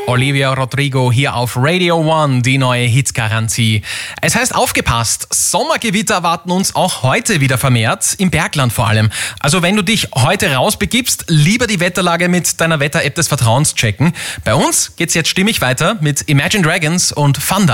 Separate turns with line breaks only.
Olivia Rodrigo hier auf Radio One, die neue Hitgarantie. Es heißt aufgepasst, Sommergewitter erwarten uns auch heute wieder vermehrt, im Bergland vor allem. Also wenn du dich heute rausbegibst, lieber die Wetterlage mit deiner Wetter-App des Vertrauens checken. Bei uns geht's jetzt stimmig weiter mit Imagine Dragons und Thunder.